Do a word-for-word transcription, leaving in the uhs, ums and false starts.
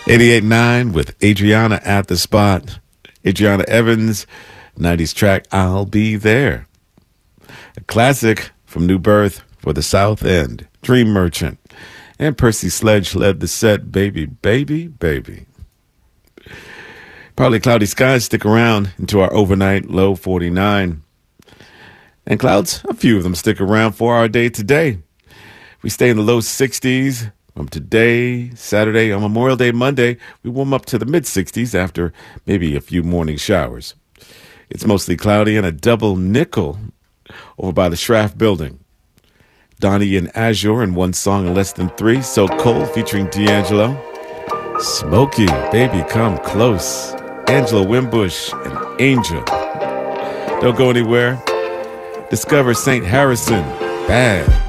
eighty-eight point nine with Adriana at the spot. Adriana Evans, nineties track, I'll Be There. A classic from New Birth for the South End, Dream Merchant. And Percy Sledge led the set, Baby, Baby, Baby. Partly cloudy skies stick around into our overnight low forty-nine. And clouds, a few of them stick around for our day today. We stay in the low sixties from today, Saturday, on Memorial Day, Monday. We warm up to the mid-sixties after maybe a few morning showers. It's mostly cloudy and a double nickel over by the Schraff building. Donnie and Azure in one song in less than three, So Cold featuring D'Angelo. Smokey, Baby Come Close, Angela Wimbush and Angel. Don't go anywhere. Discover Saint Harrison, Bad.